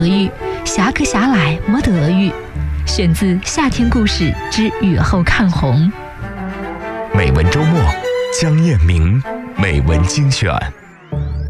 雨，侠客侠来没得雨。选自《夏天故事之雨后看红》。 美文周末，江彦明美文精选。